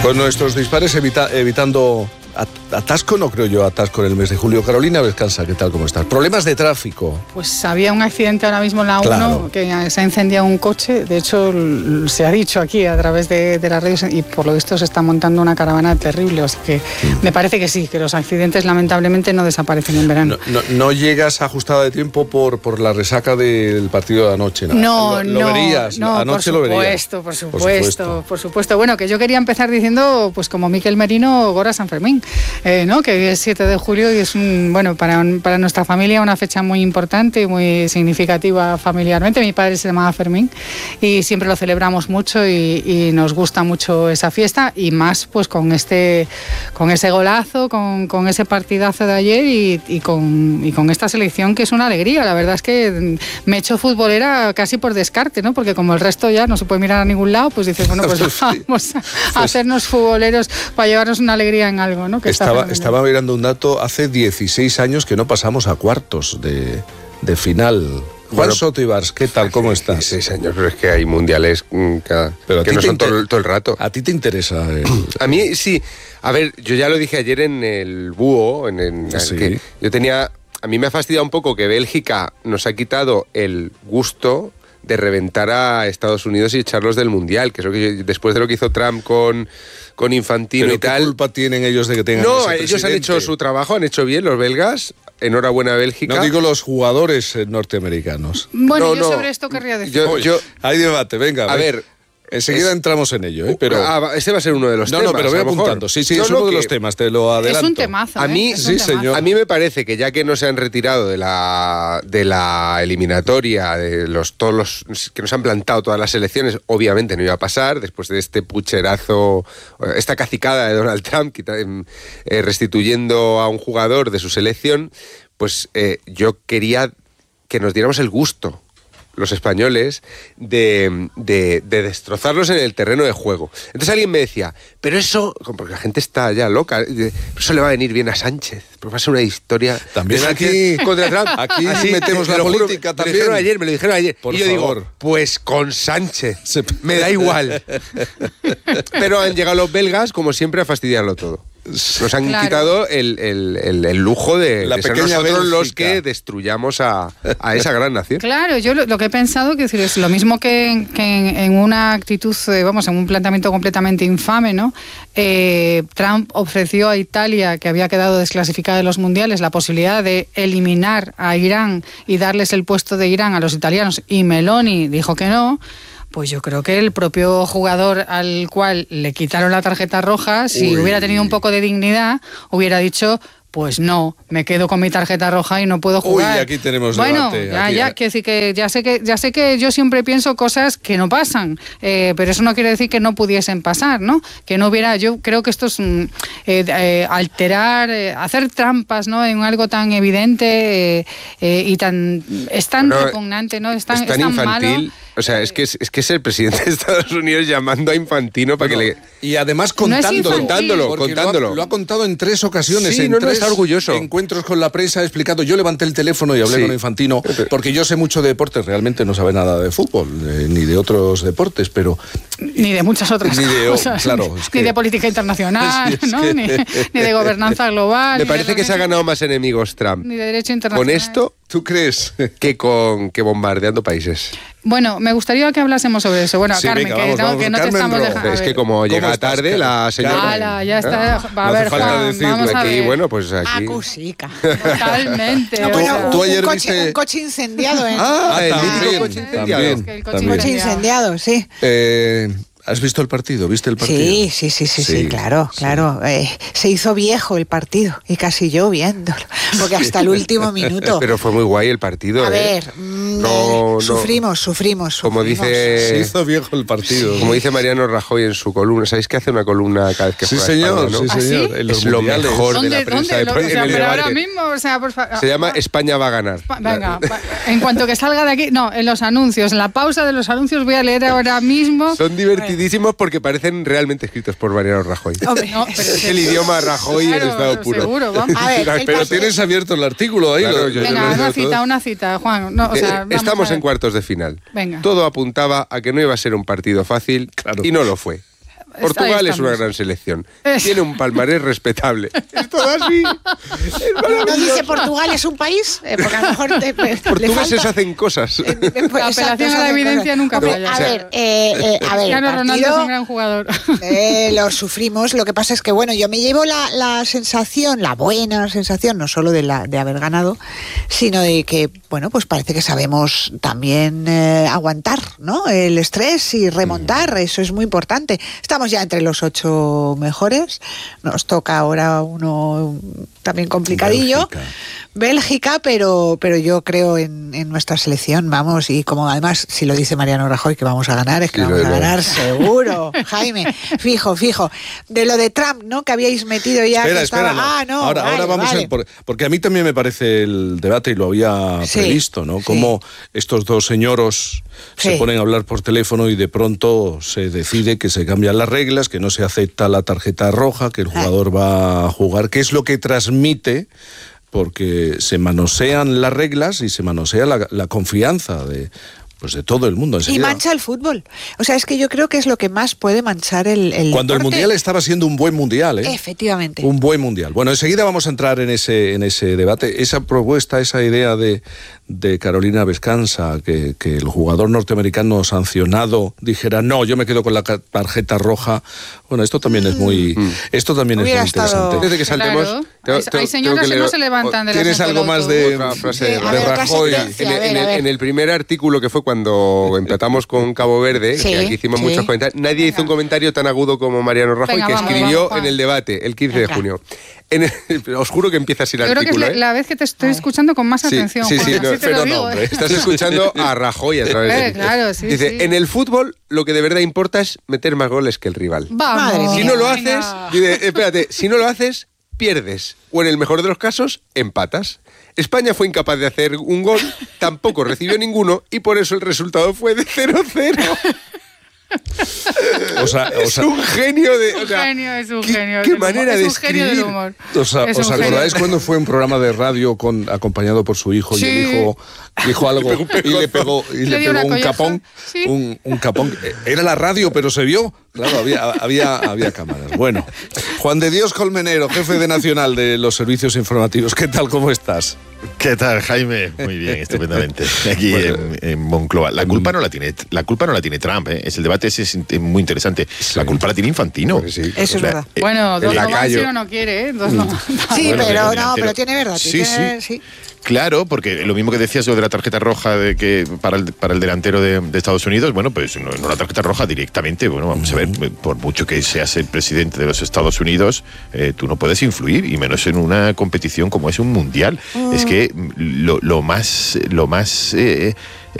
Con nuestros dispares evitando atasco, no creo yo atasco en el mes de julio. Carolina Descansa, ¿qué tal? ¿Cómo estás? ¿Problemas de tráfico? Pues había un accidente ahora mismo en la 1, claro, que se ha incendiado un coche. De hecho, se ha dicho aquí a través de las redes y por lo visto se está montando una caravana terrible. O sea que me parece que sí, que los accidentes lamentablemente no desaparecen en verano. No llegas ajustada de tiempo por la resaca del partido de anoche. No, lo verías, no, anoche por supuesto, lo verías. Por supuesto. Bueno, que yo quería empezar diciendo, pues como Miquel Merino, Gora San Fermín. ¿No? Que es 7 de julio y es para nuestra familia una fecha muy importante y muy significativa familiarmente. Mi padre se llamaba Fermín y siempre lo celebramos mucho y nos gusta mucho esa fiesta y más pues con ese golazo, con ese partidazo de ayer y con esta selección que es una alegría. La verdad es que me he hecho futbolera casi por descarte, ¿no? Porque como el resto ya no se puede mirar a ningún lado, pues dices, bueno, pues vamos a hacernos futboleros para llevarnos una alegría en algo, ¿no? Que Estaba mirando un dato, hace 16 años que no pasamos a cuartos de final. Juan Soto Ibars, ¿qué tal? ¿Cómo estás? 16 años, pero es que hay mundiales que no son todo el rato. ¿A ti te interesa? A mí sí. A ver, yo ya lo dije ayer en el Búho, sí. Que yo tenía... A mí me ha fastidiado un poco que Bélgica nos ha quitado el gusto de reventar a Estados Unidos y echarlos del Mundial, que es lo que después de lo que hizo Trump con Infantino y tal. ¿Qué culpa tienen ellos de que tengan No, ese ellos presidente? han hecho su trabajo, han hecho bien los belgas. Enhorabuena, Bélgica. No digo los jugadores norteamericanos. Bueno, yo sobre esto querría decir. Hay debate, venga. A ver. Enseguida entramos en ello, pero... este va a ser uno de los temas. No, pero voy apuntando. Sí, es uno de los temas, te lo adelanto. Es un temazo, A mí, señor. A mí me parece que ya que no se han retirado de la eliminatoria, de todos los que nos han plantado todas las elecciones, obviamente no iba a pasar, después de este pucherazo, esta cacicada de Donald Trump, restituyendo a un jugador de su selección, pues yo quería que nos diéramos el gusto, los españoles, de destrozarlos en el terreno de juego. Entonces alguien me decía, pero eso, porque la gente está ya loca, eso le va a venir bien a Sánchez, porque va a ser una historia... También aquí contra Trump. Aquí metemos la política también. Me lo dijeron ayer. Por y yo favor. digo, pues con Sánchez, me da igual. Pero han llegado los belgas, como siempre, a fastidiarlo todo. Nos han quitado el lujo de ser nosotros Bélgica, los que destruyamos a esa gran nación. Claro, yo lo que he pensado es lo mismo que en una actitud, en un planteamiento completamente infame, ¿no? Trump ofreció a Italia, que había quedado desclasificada de los mundiales, la posibilidad de eliminar a Irán y darles el puesto de Irán a los italianos, y Meloni dijo que no. Pues yo creo que el propio jugador al cual le quitaron la tarjeta roja, si hubiera tenido un poco de dignidad, hubiera dicho, pues no, me quedo con mi tarjeta roja y no puedo jugar. Aquí tenemos debate. Quiero decir que ya sé que yo siempre pienso cosas que no pasan, pero eso no quiere decir que no pudiesen pasar, ¿no? Que no hubiera, yo creo que esto es alterar, hacer trampas, ¿no? En algo tan evidente y tan repugnante, ¿no? Es tan infantil. Malo. O sea, es que es el presidente de Estados Unidos llamando a Infantino para que le... Y además contándolo. Lo ha contado en 3 ocasiones, sí, en 3 está orgulloso. Encuentros con la prensa, explicando. Yo levanté el teléfono y hablé con Infantino, porque yo sé mucho de deportes, realmente no sabe nada de fútbol, ni de otros deportes, pero... Ni de muchas otras cosas. Claro, ni de política internacional, ¿no? ni de gobernanza global. Me parece que se ha ganado más enemigos Trump. Ni de derecho internacional. Con esto, ¿tú crees? Que bombardeando países. Bueno, me gustaría que hablásemos sobre eso. Bueno, sí, Carmen, venga, vamos, que no Carmen te estamos dejando. Es que como llega tarde la señora... Ya está. A ver, Juan, vamos a ver. Bueno, pues aquí... Acusica. Totalmente. No, bueno, tú ayer un coche incendiado, ¿eh? el también, mítico coche incendiado. Un coche incendiado, sí. ¿Has visto el partido? ¿Viste el partido? Sí, claro. Se hizo viejo el partido y casi yo viéndolo, porque hasta el último minuto. Pero fue muy guay el partido. A ver, sufrimos. Como dice... Se hizo viejo el partido. Sí. Como dice Mariano Rajoy en su columna. ¿Sabéis que hace una columna cada vez que juega señor, España, ¿no? Sí, señor. ¿Ah, En los es lo mundiales. mejor de la prensa pero ahora mismo, por favor. Se llama España va a ganar. Venga, en cuanto que salga de aquí... No, en los anuncios, en la pausa de los anuncios voy a leer ahora mismo... Son divertidísimos porque parecen realmente escritos por Mariano Rajoy. Hombre, no, pero es el idioma Rajoy en estado puro. Seguro, vamos. A ver, Pero tienes abierto el artículo ahí. Claro, Venga, una cita, Juan. No, estamos en cuartos de final. Venga. Todo apuntaba a que no iba a ser un partido fácil y no lo fue. Portugal es una gran selección. Tiene un palmarés respetable. Es todo así. ¿No dice Portugal es un país? Porque a lo mejor portugueses hacen cosas. La apelación a la evidencia nunca falla. A ver, Cristiano Ronaldo es un gran jugador. Lo sufrimos. Lo que pasa es que, bueno, yo me llevo la sensación, la buena sensación, no solo de haber ganado, sino de que, bueno, pues parece que sabemos también aguantar, ¿no? El estrés y remontar, eso es muy importante. Estamos ya entre los 8 mejores. Nos toca ahora uno también complicadillo. Bélgica, pero yo creo en nuestra selección, vamos, y como además, si lo dice Mariano Rajoy que vamos a ganar, es que vamos a ganar seguro, Jaime, fijo. De lo de Trump, ¿no? Que habíais metido ya. Espera, no. Ahora vamos a... Porque a mí también me parece el debate, y lo había previsto, ¿no? Cómo estos dos señoros se ponen a hablar por teléfono y de pronto se decide que se cambian las reglas, que no se acepta la tarjeta roja, que el jugador va a jugar, que es lo que transmite, porque se manosean las reglas y se manosea la confianza de todo el mundo. Y mancha el fútbol. O sea, es que yo creo que es lo que más puede manchar el Cuando deporte. El mundial estaba siendo un buen mundial, ¿eh? Efectivamente. Un buen mundial. Bueno, enseguida vamos a entrar en ese debate. Esa propuesta, esa idea de Carolina Vescanza, que el jugador norteamericano sancionado dijera, no, yo me quedo con la tarjeta roja. Bueno, esto también es muy interesante. Desde que saltemos... Claro. Hay señoras que no se levantan de la ¿Tienes algo más de Rajoy? En el primer artículo, que fue cuando empatamos con Cabo Verde, que aquí hicimos muchos comentarios, nadie hizo un comentario tan agudo como Mariano Rajoy, que escribió en el debate el 15 de junio. Os juro que empieza así el artículo. Yo creo que es la vez que te estoy escuchando con más atención. Sí, pero no, estás escuchando a Rajoy a través de claro, sí. Dice, en el fútbol lo que de verdad importa es meter más goles que el rival. Vamos, si no lo haces, si no lo haces, pierdes. O en el mejor de los casos, empatas. España fue incapaz de hacer un gol, tampoco recibió ninguno, y por eso el resultado fue de 0-0. Es un genio de... Es un genio. ¿Qué manera de escribir? Es un genio del humor. ¿Os acordáis cuando fue un programa de radio acompañado por su hijo y el hijo dijo algo y le pegó un capón? Sí. Un capón. Era la radio, pero se vio. Claro, había cámaras. Bueno, Juan de Dios Colmenero, jefe de Nacional de los Servicios Informativos. ¿Qué tal? ¿Cómo estás? ¿Qué tal, Jaime? Muy bien, estupendamente. Aquí en Moncloa. La culpa no la tiene Trump, ¿eh? El debate es muy interesante. La culpa la tiene Infantino. Eso es verdad. Bueno, dos no van si uno no quiere, ¿eh? Dos no. Sí, pero tiene verdad. Sí. Claro, porque lo mismo que decías lo de la tarjeta roja para el delantero de Estados Unidos, bueno, pues no la tarjeta roja directamente. Bueno, vamos a ver, por mucho que seas el presidente de los Estados Unidos, tú no puedes influir, y menos en una competición como es un mundial. Es que lo más